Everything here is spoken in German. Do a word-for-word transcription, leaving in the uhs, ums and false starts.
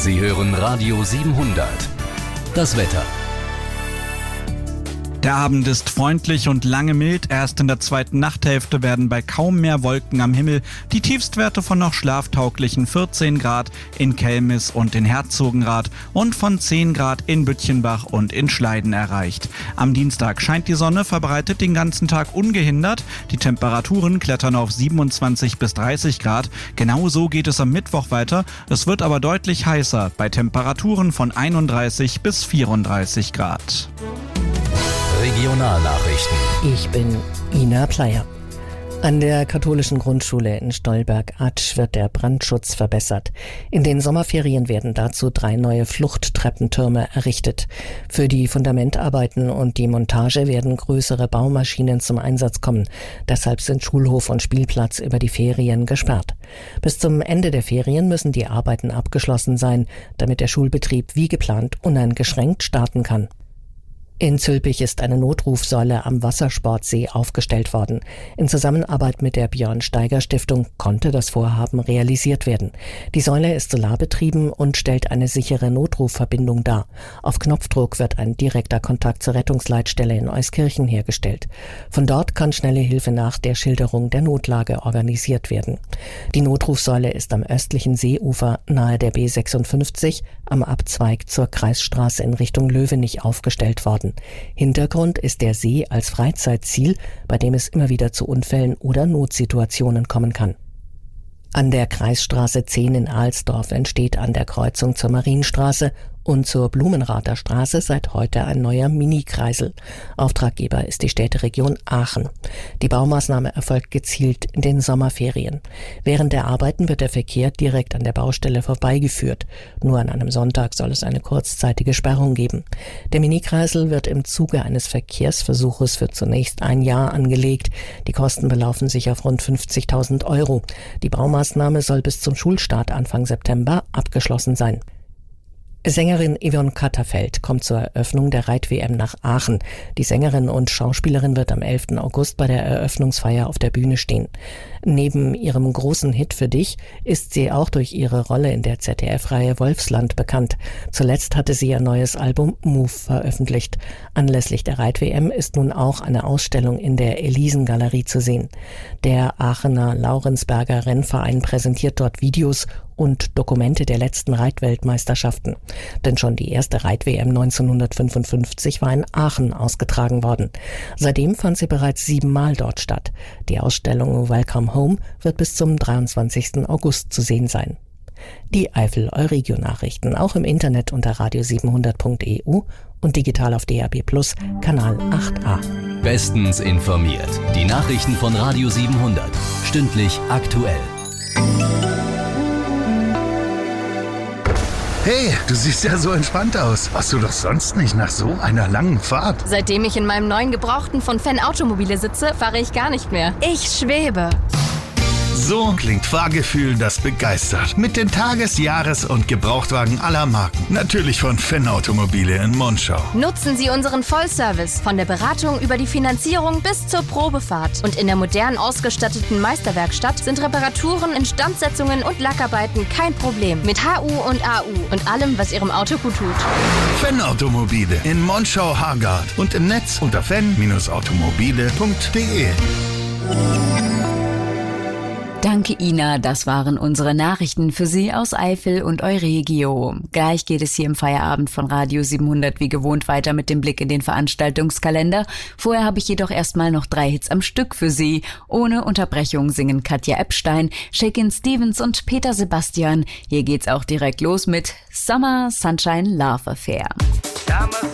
Sie hören Radio siebenhundert. Das Wetter. Der Abend ist freundlich und lange mild. Erst in der zweiten Nachthälfte werden bei kaum mehr Wolken am Himmel die Tiefstwerte von noch schlaftauglichen vierzehn Grad in Kelmis und in Herzogenrath und von zehn Grad in Bütchenbach und in Schleiden erreicht. Am Dienstag scheint die Sonne, verbreitet den ganzen Tag ungehindert. Die Temperaturen klettern auf siebenundzwanzig bis dreißig Grad. Genauso geht es am Mittwoch weiter. Es wird aber deutlich heißer, bei Temperaturen von einunddreißig bis vierunddreißig Grad. Regionalnachrichten. Ich bin Ina Pleier. An der katholischen Grundschule in Stolberg-Atsch wird der Brandschutz verbessert. In den Sommerferien werden dazu drei neue Fluchttreppentürme errichtet. Für die Fundamentarbeiten und die Montage werden größere Baumaschinen zum Einsatz kommen. Deshalb sind Schulhof und Spielplatz über die Ferien gesperrt. Bis zum Ende der Ferien müssen die Arbeiten abgeschlossen sein, damit der Schulbetrieb wie geplant uneingeschränkt starten kann. In Zülpich ist eine Notrufsäule am Wassersportsee aufgestellt worden. In Zusammenarbeit mit der Björn-Steiger-Stiftung konnte das Vorhaben realisiert werden. Die Säule ist solarbetrieben und stellt eine sichere Notrufverbindung dar. Auf Knopfdruck wird ein direkter Kontakt zur Rettungsleitstelle in Euskirchen hergestellt. Von dort kann schnelle Hilfe nach der Schilderung der Notlage organisiert werden. Die Notrufsäule ist am östlichen Seeufer nahe der B sechsundfünfzig am Abzweig zur Kreisstraße in Richtung Löwenich aufgestellt worden. Hintergrund ist der See als Freizeitziel, bei dem es immer wieder zu Unfällen oder Notsituationen kommen kann. An der Kreisstraße zehn in Alsdorf entsteht an der Kreuzung zur Marienstraße und zur Blumenrather Straße seit heute ein neuer Mini-Kreisel. Auftraggeber ist die Städteregion Aachen. Die Baumaßnahme erfolgt gezielt in den Sommerferien. Während der Arbeiten wird der Verkehr direkt an der Baustelle vorbeigeführt. Nur an einem Sonntag soll es eine kurzzeitige Sperrung geben. Der Mini-Kreisel wird im Zuge eines Verkehrsversuches für zunächst ein Jahr angelegt. Die Kosten belaufen sich auf rund fünfzigtausend Euro. Die Baumaßnahme soll bis zum Schulstart Anfang September abgeschlossen sein. Sängerin Yvonne Katterfeld kommt zur Eröffnung der Reit-W M nach Aachen. Die Sängerin und Schauspielerin wird am elften August bei der Eröffnungsfeier auf der Bühne stehen. Neben ihrem großen Hit Für dich ist sie auch durch ihre Rolle in der Z D F-Reihe Wolfsland bekannt. Zuletzt hatte sie ihr neues Album Move veröffentlicht. Anlässlich der Reit-W M ist nun auch eine Ausstellung in der Elisengalerie zu sehen. Der Aachener Laurensberger Rennverein präsentiert dort Videos und Dokumente der letzten Reitweltmeisterschaften. Denn schon die erste Reit-W M neunzehnhundertfünfundfünfzig war in Aachen ausgetragen worden. Seitdem fand sie bereits siebenmal dort statt. Die Ausstellung Welcome Home wird bis zum dreiundzwanzigsten August zu sehen sein. Die Eifel-Euregio-Nachrichten auch im Internet unter radio siebenhundert punkt e u und digital auf D A B Plus, Kanal acht a. Bestens informiert. Die Nachrichten von Radio siebenhundert. Stündlich aktuell. Hey, du siehst ja so entspannt aus. Warst du doch sonst nicht nach so einer langen Fahrt? Seitdem ich in meinem neuen Gebrauchten von Fan Automobile sitze, fahre ich gar nicht mehr. Ich schwebe. So klingt Fahrgefühl, das begeistert. Mit den Tages-, Jahres- und Gebrauchtwagen aller Marken. Natürlich von Fan Automobile in Monschau. Nutzen Sie unseren Vollservice von der Beratung über die Finanzierung bis zur Probefahrt. Und in der modern ausgestatteten Meisterwerkstatt sind Reparaturen, Instandsetzungen und Lackarbeiten kein Problem. Mit H U und A U und allem, was Ihrem Auto gut tut. Fan Automobile in Monschau-Hargard und im Netz unter fan automobile punkt de. Danke, Ina. Das waren unsere Nachrichten für Sie aus Eifel und Euregio. Gleich geht es hier im Feierabend von Radio siebenhundert wie gewohnt weiter mit dem Blick in den Veranstaltungskalender. Vorher habe ich jedoch erstmal noch drei Hits am Stück für Sie. Ohne Unterbrechung singen Katja Epstein, Shakin' Stevens und Peter Sebastian. Hier geht's auch direkt los mit Summer Sunshine Love Affair.